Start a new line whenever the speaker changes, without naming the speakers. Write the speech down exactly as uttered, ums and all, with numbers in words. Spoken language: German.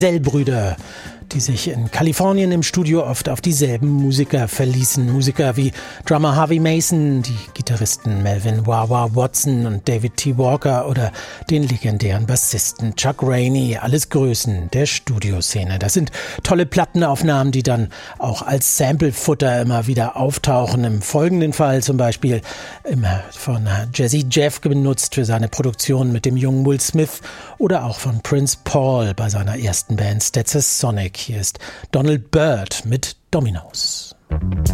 Dell-Brüder, die sich in Kalifornien im Studio oft auf dieselben Musiker verließen. Musiker wie Drummer Harvey Mason, die Gitarristen Melvin Wah-Wah Watson und David T. Walker oder den legendären Bassisten Chuck Rainey. Alles Größen der Studioszene. Das sind tolle Plattenaufnahmen, die dann auch als Sample-Futter immer wieder auftauchen. Im folgenden Fall zum Beispiel immer von Jazzy Jeff benutzt für seine Produktion mit dem jungen Will Smith oder auch von Prince Paul bei seiner ersten Band Stetsasonic. Hier ist Donald Byrd mit Dominoes.